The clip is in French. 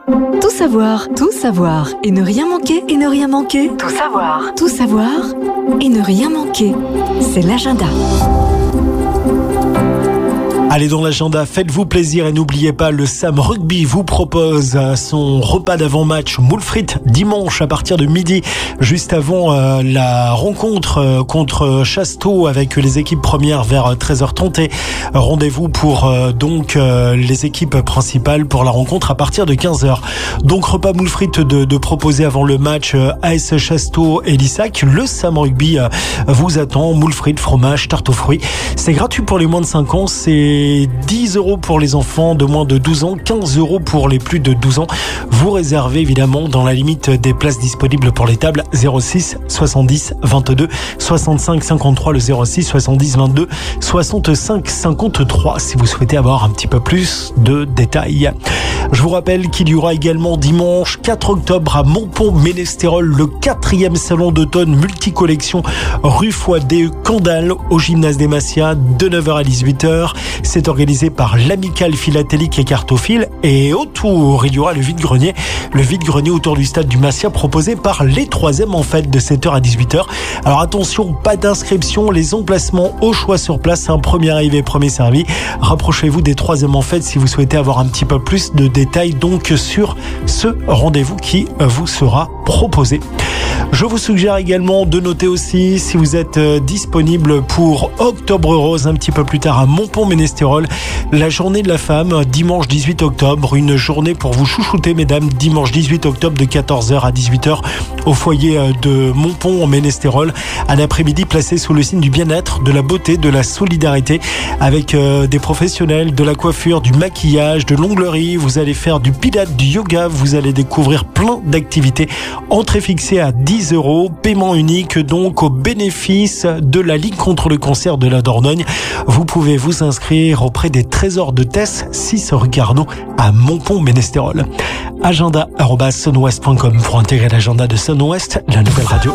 Tout savoir et ne rien manquer, Tout savoir et ne rien manquer. C'est l'agenda. Allez, dans l'agenda, faites-vous plaisir et n'oubliez pas, le Sam Rugby vous propose son repas d'avant-match moules frites dimanche à partir de midi, juste avant la rencontre contre Chasteau avec les équipes premières vers 13h30. Et rendez-vous pour les équipes principales pour la rencontre à partir de 15h. Donc repas moules frites de proposer avant le match AS Chasteau et Lissac. Le Sam Rugby vous attend, moules frites, fromage, tarte aux fruits. C'est gratuit pour les moins de 5 ans, c'est 10 € pour les enfants de moins de 12 ans, 15 € pour les plus de 12 ans. Vous réservez évidemment dans la limite des places disponibles pour les tables 06 70 22 65 53, le 06 70 22 65 53 si vous souhaitez avoir un petit peu plus de détails. Je vous rappelle qu'il y aura également dimanche 4 octobre à Montpont-Ménestérol le 4e salon d'automne multicollection rue Foy-des Candales au gymnase des Massias de 9h à 18h. C'est organisé par l'Amicale Philatélique et Cartophile, et autour il y aura le vide-grenier autour du stade du Massia proposé par les 3e en fête de 7h à 18h. Alors attention, pas d'inscription, les emplacements au choix sur place, un premier arrivé, premier servi. Rapprochez-vous des 3e en fête si vous souhaitez avoir un petit peu plus de détails donc sur ce rendez-vous qui vous sera proposé. Je vous suggère également de noter aussi si vous êtes disponible pour Octobre Rose un petit peu plus tard à Montpont-Ménestérol, la journée de la femme dimanche 18 octobre, une journée pour vous chouchouter mesdames, dimanche 18 octobre de 14h à 18h au foyer de Montpont-Ménestérol, un après-midi placé sous le signe du bien-être, de la beauté, de la solidarité avec des professionnels de la coiffure, du maquillage, de l'onglerie. Vous allez faire du pilates, du yoga, vous allez découvrir plein d'activités. Entrée fixée à 10 €, paiement unique donc au bénéfice de la Ligue contre le cancer de la Dordogne. Vous pouvez vous inscrire auprès des Trésors de Tess, 6 rue Carnot à Montpont-Ménestérol. Agenda@sunwest.com pour intégrer l'agenda de Sunwest, la nouvelle radio.